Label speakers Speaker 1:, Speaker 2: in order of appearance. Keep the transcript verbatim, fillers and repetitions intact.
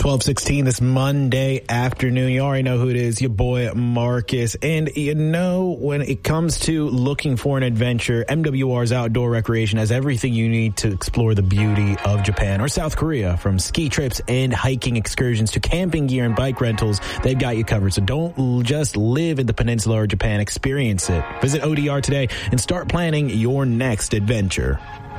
Speaker 1: twelve sixteen this Monday afternoon. You already know who it is, your boy Marcus. And you know, when it comes to looking for an adventure, M W R's Outdoor Recreation has everything you need to explore the beauty of Japan or South Korea. From ski trips and hiking excursions to camping gear and bike rentals, they've got you covered. So don't just live in the peninsula or Japan, experience it. Visit O D R today and start planning your next adventure.